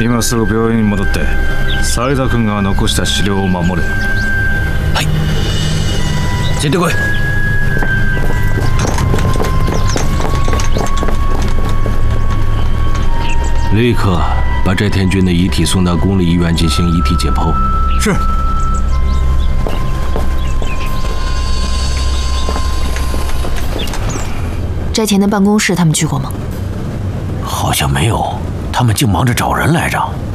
今すぐ病院に戻って斉田君が残した資料を守れ。 はい。进队柜。 立刻把翟天军的遗体送到公立医院进行遗体解剖。 是。 翟田的办公室他们去过吗？ 好像没有，他们净忙着找人来着。